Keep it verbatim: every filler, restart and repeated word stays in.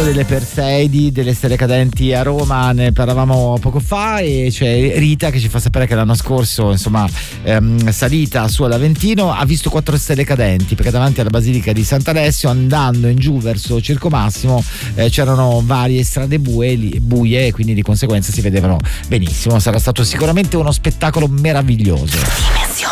delle Perseidi, delle stelle cadenti a Roma, ne parlavamo poco fa, e c'è Rita che ci fa sapere che l'anno scorso, insomma, ehm, salita su all'Aventino, ha visto quattro stelle cadenti, perché davanti alla Basilica di Sant'Alessio, andando in giù verso Circo Massimo, eh, c'erano varie strade buie, buie, e quindi di conseguenza si vedevano benissimo. Sarà stato sicuramente uno spettacolo meraviglioso.